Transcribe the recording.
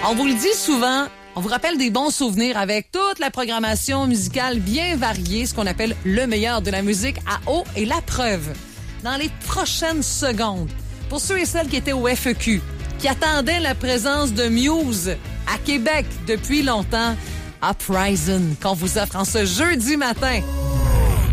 On vous le dit souvent, on vous rappelle des bons souvenirs avec toute la programmation musicale bien variée, ce qu'on appelle le meilleur de la musique à eau et la preuve. Dans les prochaines secondes, pour ceux et celles qui étaient au FEQ, qui attendaient la présence de Muse à Québec depuis longtemps, Uprising qu'on vous offre en ce jeudi matin.